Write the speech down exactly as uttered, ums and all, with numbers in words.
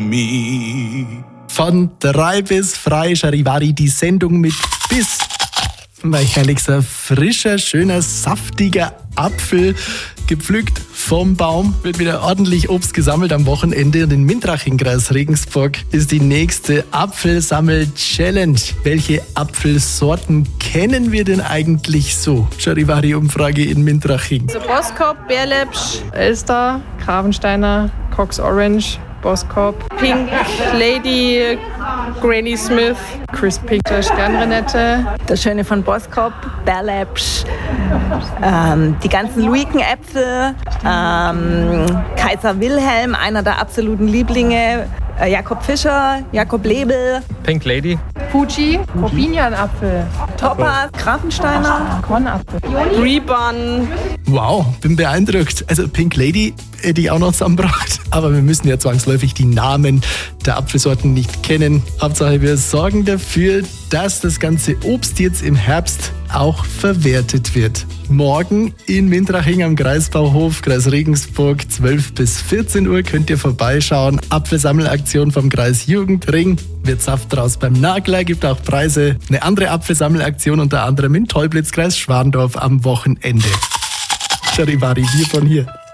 me. Von drei bis frei, Charivari, die Sendung mit Biss. Weicherlichster, frischer, schöner, saftiger Apfel, gepflückt vom Baum, wird wieder ordentlich Obst gesammelt am Wochenende. Und in Mintraching, Kreis Regensburg, ist die nächste Apfelsammel-Challenge. Welche Apfelsorten kennen wir denn eigentlich so? Charivari-Umfrage in Mintraching. Also Boskop, Bärlepsch, Elster, Gravensteiner, Cox Orange, Boskop, Pink Lady, Granny Smith, Chris Pink, Sternrenette. Das Schöne von Boskop, Bärlepsch, ähm, die ganzen Luikenäpfel, ähm, Kaiser Wilhelm, einer der absoluten Lieblinge, äh, Jakob Fischer, Jakob Lebel, Pink Lady, Fuji, Robinianapfel, Topaz, Grafensteiner, Kornapfel, Rebun. Wow, bin beeindruckt. Also Pink Lady hätte ich auch noch zusammengebracht. Aber wir müssen ja zwangsläufig die Namen der Apfelsorten nicht kennen. Hauptsache, wir sorgen dafür, dass das ganze Obst jetzt im Herbst auch verwertet wird. Morgen in Mintraching am Kreisbauhof, Kreis Regensburg, zwölf bis vierzehn Uhr könnt ihr vorbeischauen. Apfelsammelaktion vom Kreis Jugendring. Wird Saft draus beim Nagler, gibt auch Preise. Eine andere Apfelsammelaktion unter anderem in Teublitz, Kreis Schwandorf am Wochenende. Charivari, wir von hier.